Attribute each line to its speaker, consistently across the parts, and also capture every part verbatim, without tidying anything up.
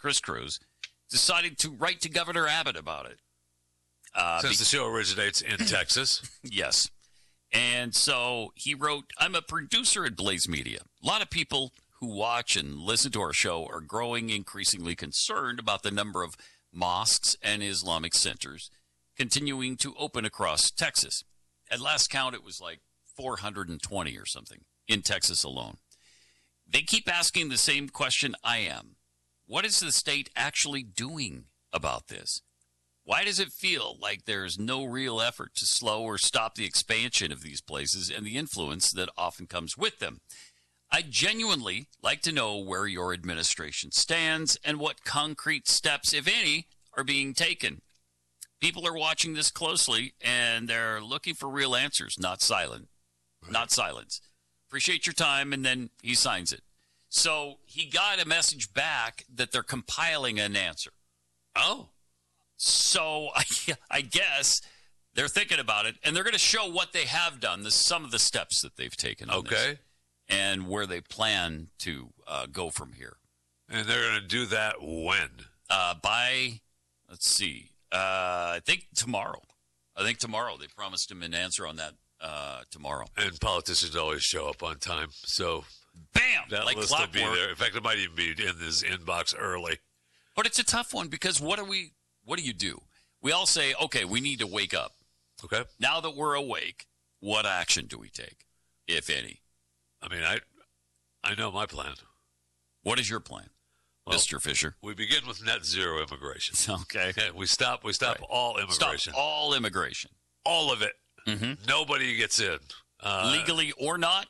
Speaker 1: Chris Cruz, decided to write to Governor Abbott about it. Uh,
Speaker 2: Since
Speaker 1: be-
Speaker 2: the show originates in Texas.
Speaker 1: Yes. And so he wrote, I'm a producer at Blaze Media. A lot of people who watch and listen to our show are growing increasingly concerned about the number of mosques and Islamic centers continuing to open across Texas. At last count, it was like four hundred twenty or something in Texas alone. They keep asking the same question I am. What is the state actually doing about this? Why does it feel like there's no real effort to slow or stop the expansion of these places and the influence that often comes with them? I genuinely like to know where your administration stands and what concrete steps, if any, are being taken. People are watching this closely, and they're looking for real answers, not silent, right. not silence. Appreciate your time, and then he signs it. So he got a message back that they're compiling an answer.
Speaker 2: Oh.
Speaker 1: So I, I guess they're thinking about it, and they're going to show what they have done, the, some of the steps that they've taken on
Speaker 2: okay.
Speaker 1: this, and where they plan to uh, go from here.
Speaker 2: And they're going to do that when?
Speaker 1: Uh, by, let's see, uh, I think tomorrow. I think tomorrow. They promised him an answer on that uh, tomorrow.
Speaker 2: And politicians always show up on time, so
Speaker 1: bam,
Speaker 2: that
Speaker 1: like
Speaker 2: list
Speaker 1: clockwork.
Speaker 2: will be there. In fact, it might even be in his inbox early.
Speaker 1: But it's a tough one because what do we? What do you do? We all say, okay, we need to wake up.
Speaker 2: Okay.
Speaker 1: Now that we're awake, what action do we take, if any?
Speaker 2: I mean, I I know my plan.
Speaker 1: What is your plan, well, Mister Fisher?
Speaker 2: We begin with net zero immigration.
Speaker 1: Okay.
Speaker 2: okay we stop We stop
Speaker 1: right.
Speaker 2: all immigration.
Speaker 1: Stop all immigration.
Speaker 2: All of it.
Speaker 1: Mm-hmm.
Speaker 2: Nobody gets in. Uh,
Speaker 1: Legally or not?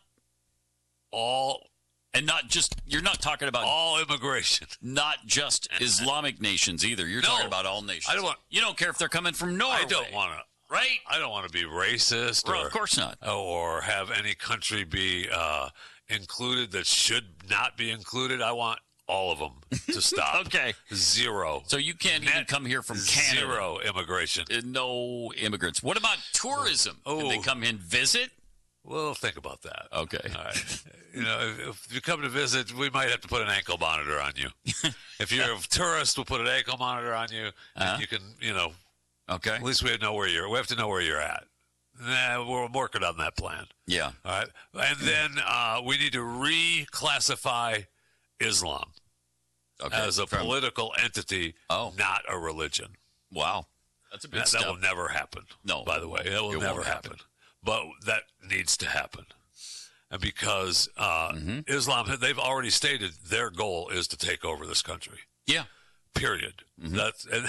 Speaker 2: All.
Speaker 1: And not just, you're not talking about
Speaker 2: all immigration.
Speaker 1: Not just Islamic nations either. You're
Speaker 2: no,
Speaker 1: talking about all nations.
Speaker 2: I don't want.
Speaker 1: You don't care if they're coming from Norway.
Speaker 2: I don't want to.
Speaker 1: Right?
Speaker 2: I don't want to be racist.
Speaker 1: Well,
Speaker 2: or,
Speaker 1: of course not.
Speaker 2: Or have any country be uh, included that should not be included. I want all of them to stop.
Speaker 1: Okay.
Speaker 2: Zero.
Speaker 1: So you can't
Speaker 2: Net
Speaker 1: even come here from Canada.
Speaker 2: Zero immigration.
Speaker 1: Uh, no immigrants. What about tourism?
Speaker 2: Oh.
Speaker 1: Can they come in visit?
Speaker 2: Well, think about that.
Speaker 1: Okay.
Speaker 2: All right. You know, if, if you come to visit, we might have to put an ankle monitor on you. If you're a tourist, we'll put an ankle monitor on you.
Speaker 1: Uh-huh.
Speaker 2: And you can, you know,
Speaker 1: okay.
Speaker 2: At least we know where you're. We have to know where you're at. Nah, we're working on that plan.
Speaker 1: Yeah.
Speaker 2: All right. And then uh, we need to reclassify Islam
Speaker 1: okay.
Speaker 2: as a
Speaker 1: From,
Speaker 2: political entity,
Speaker 1: oh.
Speaker 2: not a religion.
Speaker 1: Wow. That's a big
Speaker 2: that,
Speaker 1: step.
Speaker 2: that will never happen.
Speaker 1: No.
Speaker 2: By the way, that will
Speaker 1: it
Speaker 2: never
Speaker 1: won't
Speaker 2: happen.
Speaker 1: happen.
Speaker 2: But that needs to happen. And because uh,
Speaker 1: mm-hmm.
Speaker 2: Islam, they've already stated their goal is to take over this country.
Speaker 1: Yeah.
Speaker 2: Period.
Speaker 1: Mm-hmm.
Speaker 2: That's and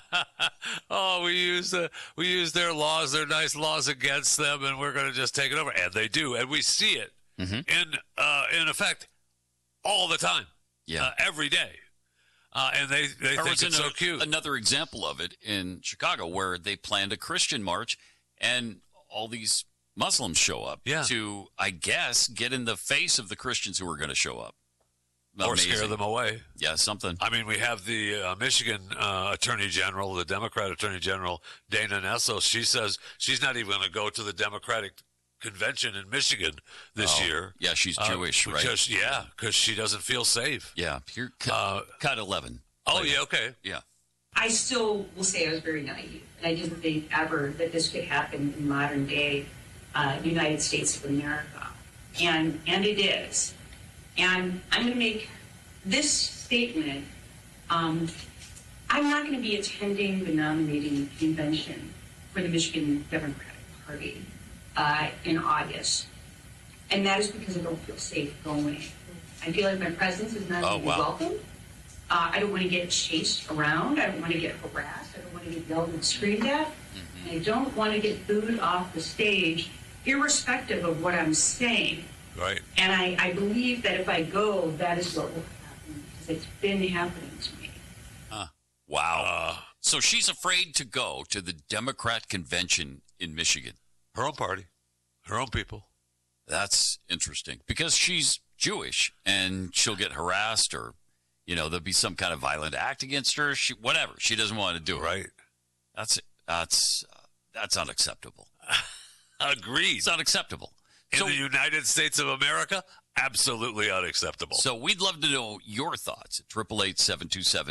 Speaker 2: oh, we use the we use their laws, their nice laws against them, and we're going to just take it over. And they do, and we see it
Speaker 1: mm-hmm.
Speaker 2: in uh, in effect all the time.
Speaker 1: Yeah,
Speaker 2: uh, every day. Uh, and they they
Speaker 1: there
Speaker 2: think it's so
Speaker 1: a,
Speaker 2: cute.
Speaker 1: Another example of it in Chicago, where they planned a Christian march, and all these Muslims show up
Speaker 2: yeah.
Speaker 1: to, I guess, get in the face of the Christians who are going to show up.
Speaker 2: Or
Speaker 1: Amazing.
Speaker 2: scare them away.
Speaker 1: Yeah, something.
Speaker 2: I mean, we have the uh, Michigan uh, Attorney General, the Democrat Attorney General, Dana Nessel. She says she's not even going to go to the Democratic convention in Michigan this
Speaker 1: oh,
Speaker 2: year.
Speaker 1: Yeah, she's Jewish,
Speaker 2: uh,
Speaker 1: right?
Speaker 2: Because, yeah, because she doesn't feel safe.
Speaker 1: Yeah, here, cut,
Speaker 2: uh,
Speaker 1: cut eleven.
Speaker 2: Oh,
Speaker 1: later.
Speaker 2: yeah, okay.
Speaker 1: Yeah.
Speaker 3: I still will say I was very naive, and I didn't think ever that this could happen in modern day uh, United States of America, and and it is. And I'm going to make this statement. Um, I'm not going to be attending the nominating convention for the Michigan Democratic Party uh, in August, and that is because I don't feel safe going. I feel like my presence is not
Speaker 1: oh,
Speaker 3: going to be
Speaker 1: wow.
Speaker 3: welcome. Uh, I don't want to get chased around. I don't want to get harassed. I don't want to get yelled and screamed at. Mm-hmm. And I don't want to get booed off the stage, irrespective of what I'm saying.
Speaker 2: Right.
Speaker 3: And I, I believe that if I go, that is what will happen, because it's been happening to me.
Speaker 1: Huh. Wow.
Speaker 2: Uh,
Speaker 1: so she's afraid to go to the Democrat convention in Michigan.
Speaker 2: Her own party. Her own people.
Speaker 1: That's interesting, because she's Jewish, and she'll get harassed, or you know, there'll be some kind of violent act against her. She, whatever. She doesn't want to do it.
Speaker 2: Right.
Speaker 1: That's that's uh, that's unacceptable.
Speaker 2: Agreed.
Speaker 1: It's unacceptable.
Speaker 2: In
Speaker 1: So,
Speaker 2: the United States of America, absolutely unacceptable.
Speaker 1: so we'd love to know your thoughts at triple eight seven two seven